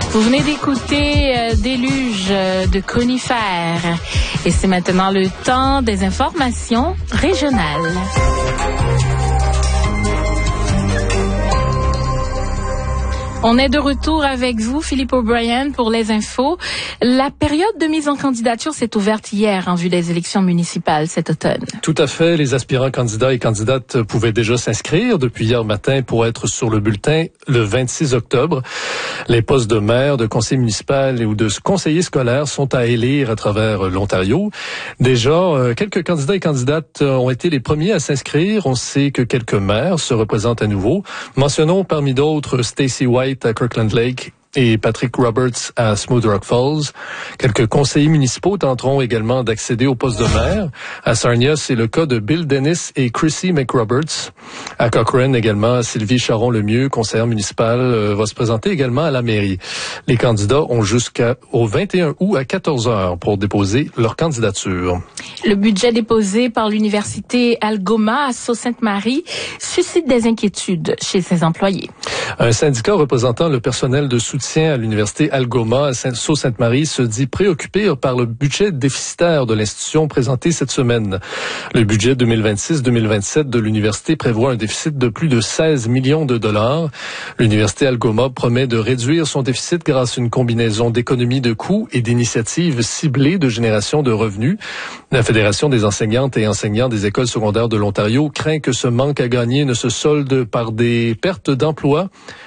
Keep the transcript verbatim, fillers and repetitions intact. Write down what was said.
Vous venez d'écouter euh, Déluge euh, de conifères. Et c'est maintenant le temps des informations régionales. On est de retour avec vous, Philippe O'Brien, pour les infos. La période de mise en candidature s'est ouverte hier en vue des élections municipales cet automne. Tout à fait. Les aspirants candidats et candidates pouvaient déjà s'inscrire depuis hier matin pour être sur le bulletin le vingt-six octobre. Les postes de maire, de conseiller municipal ou de conseiller scolaire sont à élire à travers l'Ontario. Déjà, quelques candidats et candidates ont été les premiers à s'inscrire. On sait que quelques maires se représentent à nouveau. Mentionnons parmi d'autres Stacey White à Kirkland Lake et Patrick Roberts à Smooth Rock Falls. Quelques conseillers municipaux tenteront également d'accéder au poste de maire. À Sarnia, c'est le cas de Bill Dennis et Chrissy McRoberts. À Cochrane également, Sylvie Charon-Lemieux, conseillère municipale, euh, va se présenter également à la mairie. Les candidats ont jusqu'au vingt et un août à quatorze heures pour déposer leur candidature. Le budget déposé par l'université Algoma à Sault-Sainte-Marie suscite des inquiétudes chez ses employés. Un syndicat représentant le personnel de soutien à l'université Algoma à Sault-Sainte-Marie se dit préoccupé par le budget déficitaire de l'institution présenté cette semaine. Le budget deux mille vingt-six deux mille vingt-sept de l'université prévoit un déficit de plus de seize millions de dollars. L'université Algoma promet de réduire son déficit grâce à une combinaison d'économies de coûts et d'initiatives ciblées de génération de revenus. La Fédération des enseignantes et enseignants des écoles secondaires de l'Ontario craint que ce manque à gagner ne se solde par des pertes d'emplois.